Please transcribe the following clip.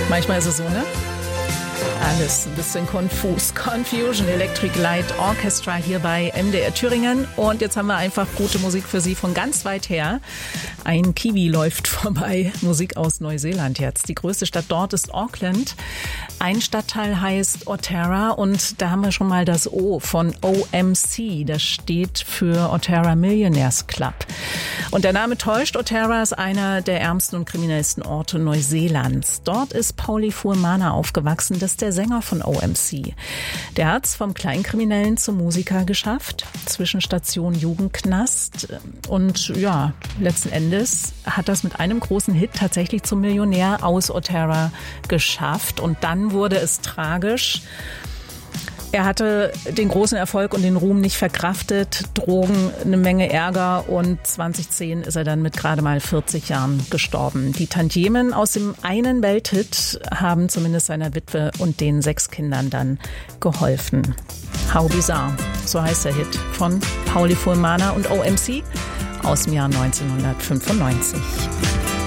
Manchmal ist es so, ne? Alles ein bisschen konfus. Confusion Electric Light Orchestra hier bei MDR Thüringen. Und jetzt haben wir einfach gute Musik für Sie von ganz weit her. Ein Kiwi läuft vorbei. Musik aus Neuseeland jetzt. Die größte Stadt dort ist Auckland. Ein Stadtteil heißt Oterra und da haben wir schon mal das O von OMC. Das steht für Oterra Millionaires Club. Und der Name täuscht. Oterra ist einer der ärmsten und kriminellsten Orte Neuseelands. Dort ist Pauli Fuemana aufgewachsen. Das ist der Sänger von OMC. Der hat es vom Kleinkriminellen zum Musiker geschafft. Zwischenstation Jugendknast. Und ja, letzten Endes hat das mit einem großen Hit tatsächlich zum Millionär aus Oterra geschafft. Und dann wurde es tragisch. Er hatte den großen Erfolg und den Ruhm nicht verkraftet, Drogen, eine Menge Ärger und 2010 ist er dann mit gerade mal 40 Jahren gestorben. Die Tantiemen aus dem einen Welthit haben zumindest seiner Witwe und den 6 Kindern dann geholfen. How Bizarre, so heißt der Hit von Pauli Fuemana und OMC aus dem Jahr 1995.